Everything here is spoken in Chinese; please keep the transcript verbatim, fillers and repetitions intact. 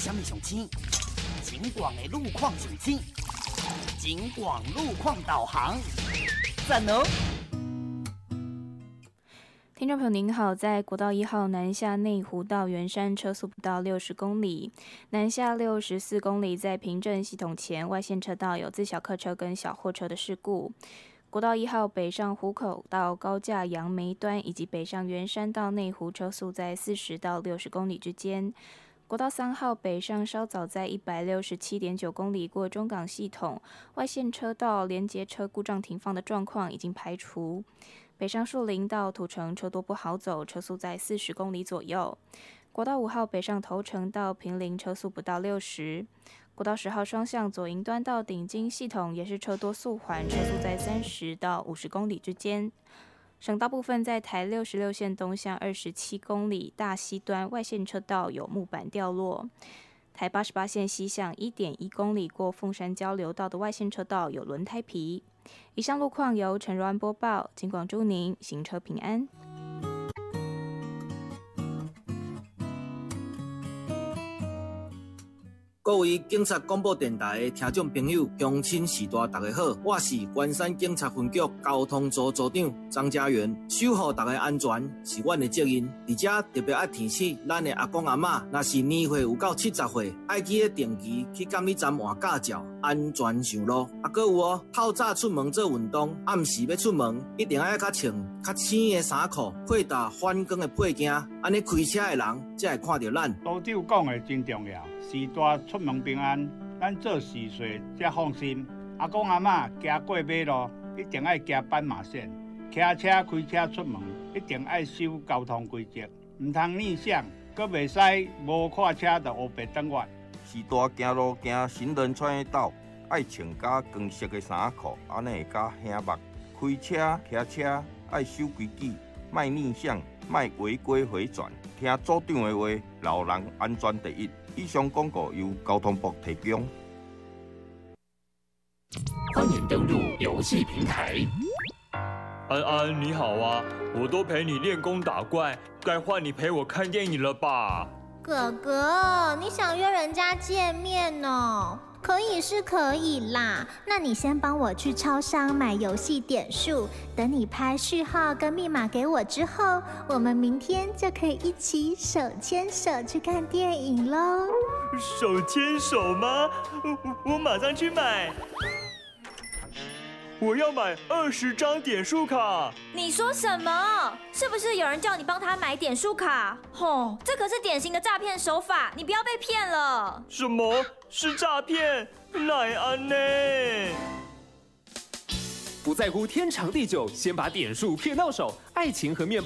什么上青？景广的路况上青，景广路况导航，赞哦！ 听众朋友您好，在国道一号南下内湖到圆山车速不到六十公里，南下六十四公里，在平镇系统前外线车道有自小客车跟小货车的事故。国道一号北上湖口到高架杨梅端，以及北上圆山到内湖车速在四十到六十公里之间。国道三号北上稍早在一百六十七点九公里过中港系统，外线车道连接车故障停放的状况已经排除。北上树林到土城车多不好走，车速在四十公里左右。国道五号北上头城到坪林车速不到六十。国道十号双向左营端到顶金系统也是车多速缓，车速在三十到五十公里之间。省道部分在台六十六线东向二十七公里大溪端外线车道有木板掉落。台八十八线西向一点一公里过凤山交流道的外线车道有轮胎皮。以上路况由陈如安播报，警广祝您行车平安。 各位警察广播电台的听众朋友，乡亲士大大家好，我是关山警察分局交通组组长张家元。守护大家安全是阮的责任，而且特别爱提醒咱的阿公阿嬷，若是年岁有到七十岁，爱记得定期去监理站换驾照，安全上路。啊，搁有哦，透早出门做运动，暗时要出门，一定爱较穿较浅的衫裤，配搭反光的配件，安尼开车的人才会看到咱。 都长讲的真重要。时大出门平安，咱做事岁才放心。阿公阿嬷行过马路，一定爱行斑马线。骑车开车出门，一定爱守交通规则，唔通逆向，阁袂使无看车就黑白转弯。 时大行路行行人穿的道，爱穿加光色的衫裤，安尼会较省目。开车骑车爱守规矩，莫逆向，莫违规回转。听组长的话，老人安全第一。以上广告由交通部提供。 欢迎登入游戏平台。 安安，你好啊！我都陪你练功打怪，该换你陪我看电影了吧？ 哥哥，你想约人家见面哦？可以是可以啦，那你先帮我去超商买游戏点数，等你拍序号跟密码给我之后，我们明天就可以一起手牵手去看电影喽。 手牵手吗？我我马上去买。我要买二十张点数卡。 你说什么？是不是有人叫你帮他买点数卡？吼，这可是典型的诈骗手法，你不要被骗了。 什么是诈骗？奈安呢？ 不在乎天长地久，先把点数骗到手，爱情和面包。